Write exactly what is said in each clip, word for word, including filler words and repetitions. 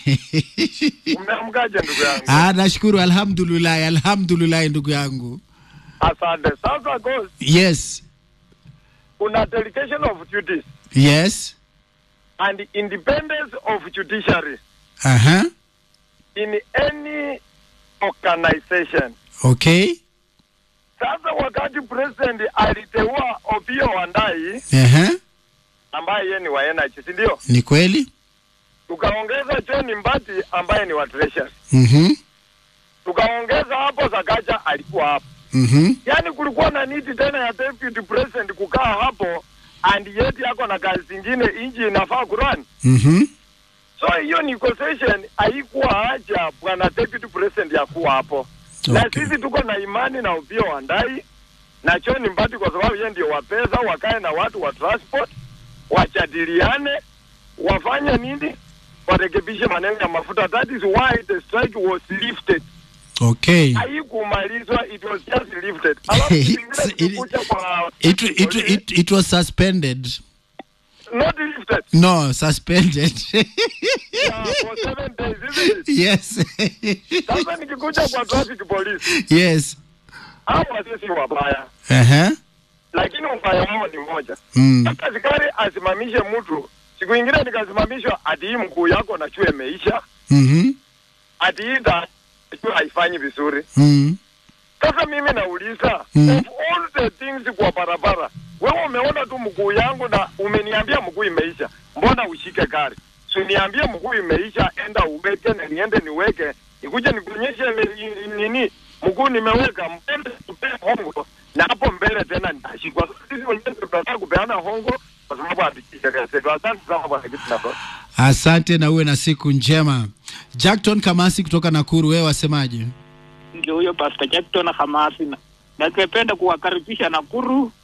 Umeamkaje ndugu yangu? Ah, nashukuru alhamdulillah, alhamdulillah ndugu yangu. Asante. Sasa Ghost. Yes. Kuna delegation of duties. Yes. And independence of judiciary. Uh-huh. In any organization. Okay. Sasa wakati president aliteua Opiyo Wandayi, Uh-huh. ambaye yeye ni wa N H, si ndio? Ni kweli? Tukaongeza John Mbati ambaye ni wa Treasury. Mhm. Tukaongeza hapo Sakaja alikuwa hapo. Mhm. Yaani kulikuwa na need tena ya deputy president kukaa hapo and yet yako na kazi zingine inji inafaa kurani. Mhm. So hiyo negotiation haikuwa haja bwana deputy president ya kuwa hapo. Okay. Na sisi tuko na imani na Opiyo Wandayi na John Mbati kwa sababu yeye ndio wa pesa, wakae na watu wa transport, wajadiliane, wafanye nini? Warekebishe maneno ya mafuta. That is why the strike was lifted. Okay. Haikumalizwa, it was just lifted. it, it, it, it, it was suspended. Not lifted. No, suspended. Yeah, for seven days, isn't it? Yes. Sasa nikikuja kwa traffic police. Yes. Hao sisi wabaya. Uh-huh. Lakini ubaya wao ni moja. Mm. Sasa askari asimamishe mtu. Siku ingine nikasimamishwa ati hii mkuu yako na chuo imeisha. Mhm. Ati hii da chuo haifanyi vizuri. Mhm. Sasa mimi nauliza, mm. of all the things kwa barabara, wewe umeona tu mguu yangu na umeniambia mguu imeisha. Mbona ushike gari? Si niambie mguu imeisha, enda uweke na niende niweke. Nikuje nikuonyeshe nini? Mguu nimeweka, mbele tupe hongo na hapo mbele tena nitashikwa. Sisi wenyewe tunataka kupeana hongo kwa sababu hatushike gari. Asante sana bwana Kitina. Asante na uwe na siku njema. Jackton Kamasi kutoka Nakuru, wewe wasemaje? Ndio huyo Pastor Jackton Kamasi. Na ningependa kuwakaribisha Nakuru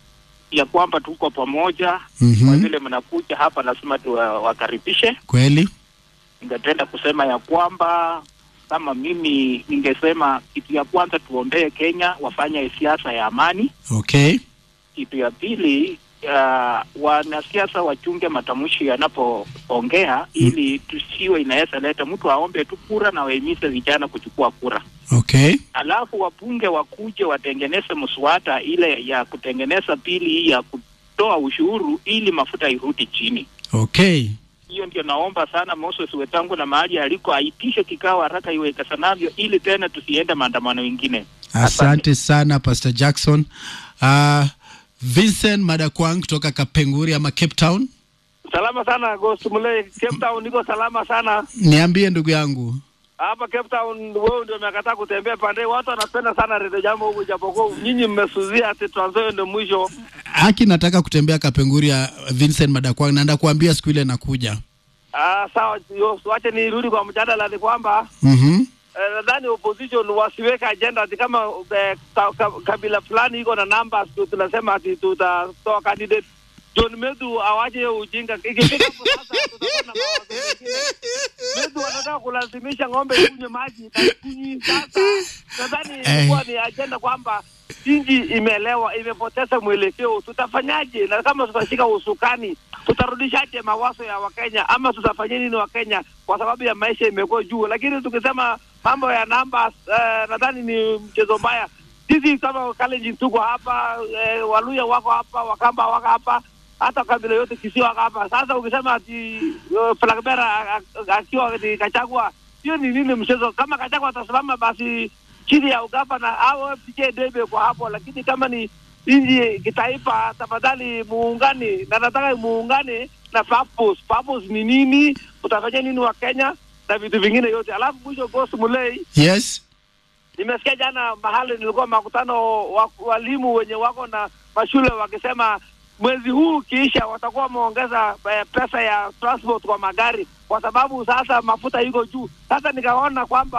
ya kwamba tuko pamoja. Mm-hmm. Kwa vile mnakuja hapa lazima tuwakaribishe. Kweli? Ningependa kusema ya kwamba kama mimi ningesema kitu ya kwanza tuombee Kenya wafanye siasa ya amani. Okay. Kitu ya pili uh, wanasiasa wachunge matamshi yanapoongea, mm. ili tusiwe inaweza leta mtu aombe tu kura na wahimize vijana kuchukua kura. Okay. Alafu wapunge wakuje watengeneze mswada ile ya kutengeneza bili ya kutoa ushuru ili mafuta irudi chini. Okay. Hiyo ndio naomba sana Moses Wetangu na mahali aliko aitishe kikao haraka iwezekanavyo ili tena tusiende maandamano mengine. Asante, Asante sana Pastor Jackson. Uh, Vincent Madakwang kutoka Kapenguri ama Cape Town. Salama sana Ghost Mule, Cape Town niko salama sana. Niambie ndugu yangu. Hapa Cape Town wewe ndio umekataa kutembea pande, watu wanapenda sana Radio Jambo huko japokuwa nyinyi mmesuzia ati Trans Nzoia ndio mwisho. Haki nataka kutembea Kapenguri ya Vincent Madakwang, naenda kuambia siku ile nakuja. Ah sawa, wacha nirudi kwa mjadala ni kwamba mhm eh, nadhani opposition wasiweka agenda ati kama eh, kabila fulani iko na numbers tunasema ati tutatoa candidate. John Medu awaje ujinga. Ikifika hapo sasa tutakuwa na mawazo mengine. Medu wanataka kulazimisha ng'ombe kunywe maji na kunywi sasa. Nadhani ilikuwa ni agenda kwamba inji imelewa, imepoteza mwelekeo. Tutafanyaje? Na kama tutashika usukani, tutarudishaje mawazo ya Wakenya ama tutafanya nini Wakenya kwa sababu ya maisha imekuwa juu. Lakini tukisema mambo ya numbers uh, nadhani ni mchezo mbaya. Sisi kama Kalenjin tuko hapa, uh, Waluya wako hapa, Wakamba wako hapa, hata kabila yote Kisii wako hapa. Sasa ukisema ati uh, Flagmera akiwa ni Kachagwa, hiyo ni nini mchezo? Kama Kachagwa atasimama basi chini ya ugavana au P J Debe kwa hapo, lakini kama ni inji kitaifa tafadhali muungane, na nataka muungane na purpose. Purpose ni nini? Utafanya nini wa Kenya na vitu vingine yote. Alafu mwisho Ghost Mulei. Yes. Nimesikia jana mahali nilikuwa makutano wa, walimu wenye wako na mashule wakisema mwezi huu kiisha watakuwa wameongeza eh, pesa ya transport kwa magari kwa sababu sasa mafuta iko juu. Sasa nikaona kwamba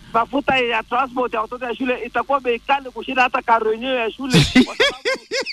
mafuta ya transport ya watoto ya shule itakuwa bei kali kushinda hata karo yenyewe ya shule, kwa sababu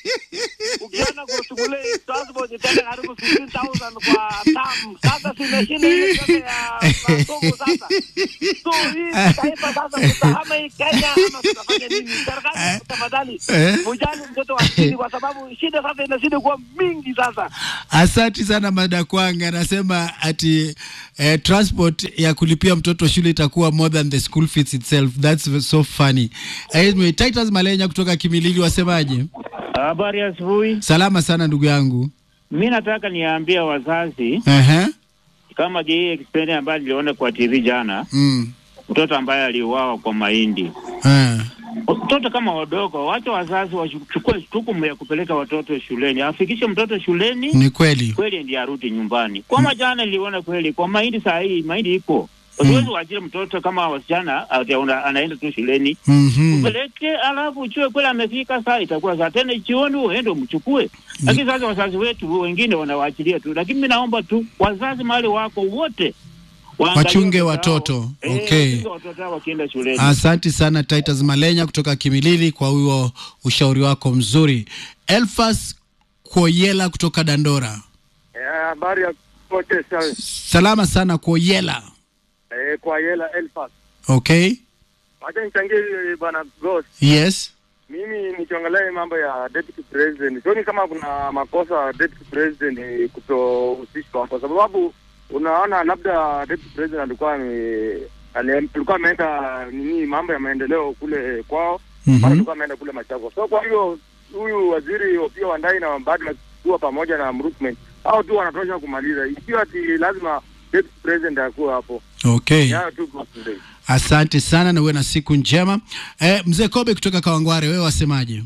ukiona kuchukule transport itaenda karibu sixteen thousand kwa term. Sasa simeshinda ile pesa ya masomo sasa. So hii taifa sasa tutahama hii Kenya ama tutafanya nini? Serikali tafadhali mjali mtoto wa chini, kwa sababu shida sasa inazidi kuwa mingi sasa. Asante sana Madakwanga, anasema ati eh, transport ya kulipia mtoto shule itakuwa more than the school fees itself. That's so funny. Anyway, Titus Malenya kutoka Kimilili wasemaje? Habari ya asubuhi. Salama sana ndugu yangu. Mimi nataka niambie wazazi eh uh-huh. kama hii experience ambayo niliona kwa T V jana, mm. mtoto ambaye aliuawa kwa mahindi. Eh. Mtoto kama wadogo, wacha wazazi wachukue jukumu ya kupeleka watoto shuleni. Afikishe mtoto shuleni. Ni kweli. Kweli ndiye arudi nyumbani. Kwa mm. jana niliona kweli kwa mahindi saa hii mahindi iko. Usiwezi mm. waachie mtoto kama wasichana anaenda tu shuleni. Mhm. Upeleke alafu uchue kweli amefika saa itakuwa saa tena jioni uende umchukue. Lakini sasa wazazi wetu wengine wanawaachilia tu. Lakini mimi naomba tu wazazi mahali wako wote wachunge watoto. Okay. Eh, watoto wakienda shuleni. Asante sana Titus Malenya kutoka Kimilili kwa huo ushauri wako mzuri. Elfas Koyela kutoka Dandora. Eh, habari ya kote sawa. Salama sana Koyela. Eh, Koyela Elfas. Okay. Wacha nichangie bwana Ghost. Yes. Mimi nikiangalia mambo ya deputy president, sioni kama kuna makosa deputy president kutohusishwa, kwa sababu unaona labda deputy president alikuwa ni alikuwa ameenda nini mambo ya maendeleo kule kwao, mm-hmm. mara alikuwa ameenda kule Machako. So kwa hiyo huyu waziri Opiyo Wandayi na Mbadi kuwa pamoja na Murkomen hao tu wanatosha kumaliza. Ikiwa ati lazima deputy president akuwe hapo. Okay. Ya tu kwa today. Asante sana na uwe na siku njema. Eh, Mzee Kobe kutoka Kawangware, wewe wasemaje?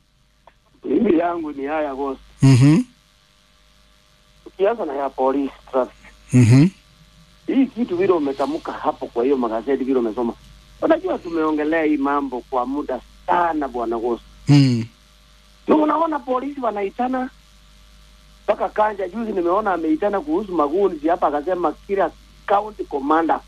Mimi yangu ni haya boss. Mhm. Ukianza na ya police traffic. Mhm. Hii kitu vile umetamka hapo, kwa hiyo magazeti vile umesoma. Unajua tumeongelea hii mambo kwa muda sana bwana boss. Mhm. Ndio unaona polisi wanaitana mpaka Kanja juzi nimeona ameitana kuhusu maguni hapa, akasema kila county commander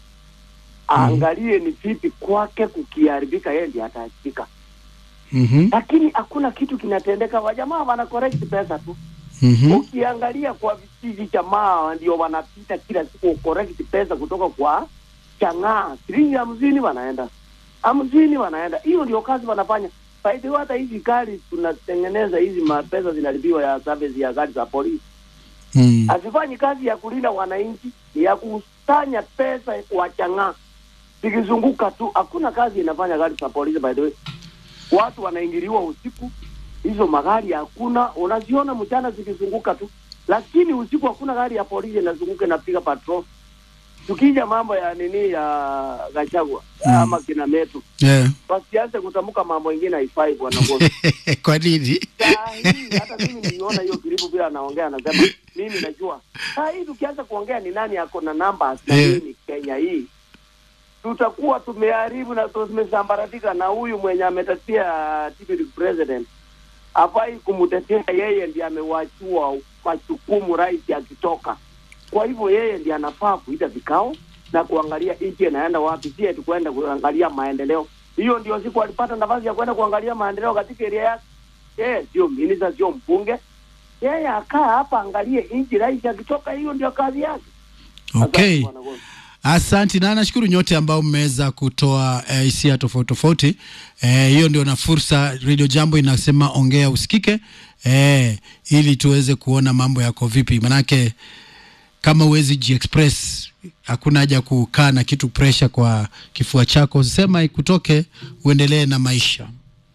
angalie ni vipi kwake kukiharibika yeye ndiye ataachika. Mhm. Lakini hakuna kitu kinatendeka, wajamaa wana correct pesa tu. Mhm. Ukiangalia kwa vijiji jamaa ndio wanapita kila siku correct pesa kutoka kwa chang'aa. Shilingi hamsini wanaenda. Hamsini wanaenda. Hiyo ndio kazi wanafanya. Faidi hata hizi gari tunatengeneza hizi mapesa zinalibiwa ya service ya gari za polisi. Mhm. Asifanyi kazi ya kulinda wananchi, ni ya kusanya pesa kwa chang'aa. Sikizunguka tu, hakuna kazi inafanya gari za polisi by the way. Watu wanaingiliwa usiku, hizo magari hakuna, unaziona mchana zikizunguka tu, lakini usiku hakuna gari ya polisi inazunguka na piga patrol. Tukija mambo ya nini ya Gachagua mm. ama kina Metu, yeah. Wasianze kutamka mambo mengine haifai bwana boss. Kwa nini? Sahi, hata mimi niliona hiyo klipu bila anaongea anasema mimi najua. Sahi tukianza kuongea ni nani yako na numbers na yeah. nini Kenya hii, tutakuwa tumeharibu na tumesambaratika, na huyu mwenye ametatia deputy president hafai kumtetea yeye, ndiye amewachua majukumu rais akitoka. Kwa hivyo yeye ndiye anafaa kuita vikao na kuangalia nchi inaenda wapi, si eti kwenda kuangalia maendeleo. Hiyo ndio siku alipata nafasi ya kwenda kuangalia maendeleo katika area yake. Eh, sio minister, sio mbunge. Yeye akaa hapa angalie nchi rais akitoka, hiyo ndio kazi yake. Okay. Asante na nashukuru nyote ambao mmeweza kutoa hisia eh, tofauti tofauti. Eh, hiyo ndio na fursa Radio Jambo inasema ongea usikike. Eh, ili tuweze kuona mambo yako vipi. Manake kama uwezi ji-express, hakuna haja kukaa na kitu pressure kwa kifua chako. Sema ikutoke uendelee na maisha.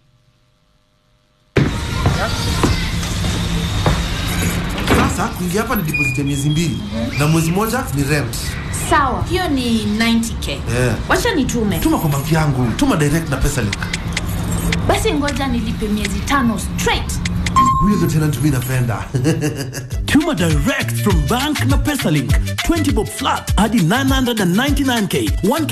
Sasa kuingia hapa ni deposit ya miezi mbili na mwezi moja ni rent. Sawa, hiyo ni ninety k. Yeah. Wacha nitume. Tuma kwa banki yangu, tuma direct na PesaLink. Basi ngoja nilipe miezi tano straight. Huyo ndo tena mimi napenda. Tuma direct from bank na PesaLink. twenty bob flat hadi nine hundred ninety-nine k. one